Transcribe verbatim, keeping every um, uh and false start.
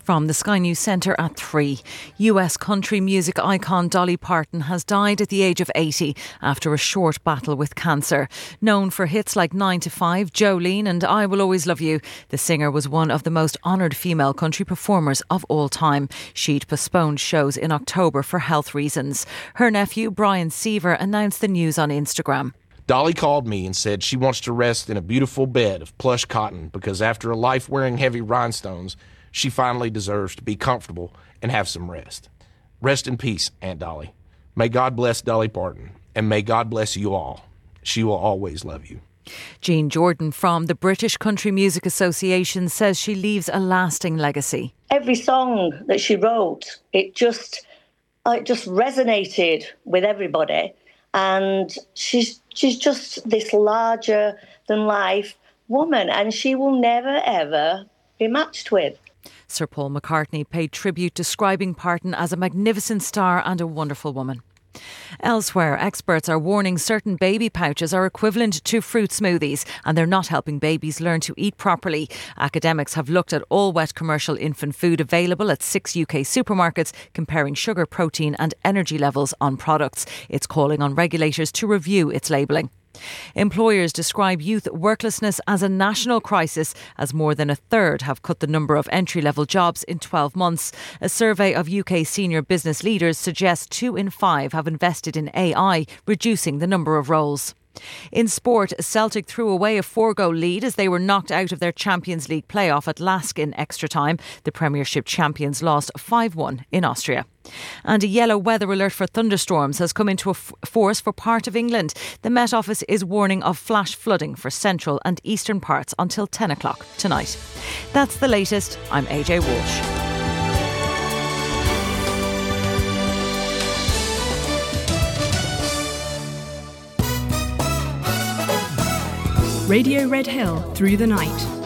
From the Sky News Centre at three. U S country music icon Dolly Parton has died at the age of eighty after a short battle with cancer. Known for hits like nine to five, Jolene and I Will Always Love You, the singer was one of the most honoured female country performers of all time. She'd postponed shows in October for health reasons. Her nephew, Brian Seaver, announced the news on Instagram. Dolly called me and said she wants to rest in a beautiful bed of plush cotton because after a life wearing heavy rhinestones, she finally deserves to be comfortable and have some rest. Rest in peace, Aunt Dolly. May God bless Dolly Parton, and may God bless you all. She will always love you. Jean Jordan from the British Country Music Association says she leaves a lasting legacy. Every song that she wrote, it just, it just resonated with everybody. And she's she's just this larger than life woman, and she will never ever be matched with. Sir Paul McCartney paid tribute, describing Parton as a magnificent star and a wonderful woman. Elsewhere, experts are warning certain baby pouches are equivalent to fruit smoothies and they're not helping babies learn to eat properly. Academics have looked at all wet commercial infant food available at six U K supermarkets, comparing sugar, protein and energy levels on products. It's calling on regulators to review its labelling. Employers describe youth worklessness as a national crisis, as more than a third have cut the number of entry-level jobs in twelve months. A survey of U K senior business leaders suggests two in five have invested in A I, reducing the number of roles. In sport, Celtic threw away a four-goal lead as they were knocked out of their Champions League playoff at Lask in extra time. The Premiership champions lost five one in Austria. And a yellow weather alert for thunderstorms has come into f- force for part of England. The Met Office is warning of flash flooding for central and eastern parts until ten o'clock tonight. That's the latest. I'm A J Walsh. Radio Red Hill through the night.